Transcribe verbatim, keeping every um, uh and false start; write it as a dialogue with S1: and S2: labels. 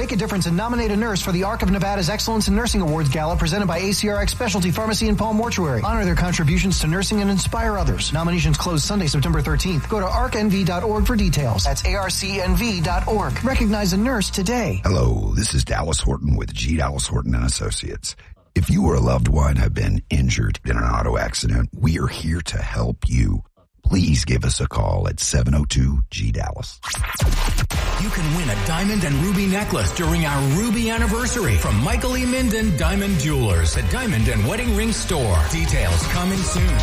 S1: Make a difference and nominate a nurse for the Arc of Nevada's Excellence in Nursing Awards Gala presented by A C R X Specialty Pharmacy and Paul Mortuary. Honor their contributions to nursing and inspire others. Nominations close Sunday, September thirteenth. Go to arc n v dot org for details. That's A R C N V dot org. Recognize a nurse today.
S2: Hello, this is Dallas Horton with G. Dallas Horton and Associates. If you or a loved one have been injured in an auto accident, we are here to help you. Please give us a call at seven oh two G Dallas.
S3: You can win a diamond and ruby necklace during our Ruby anniversary from Michael E. Minden Diamond Jewelers, the Diamond and Wedding Ring Store. Details coming soon.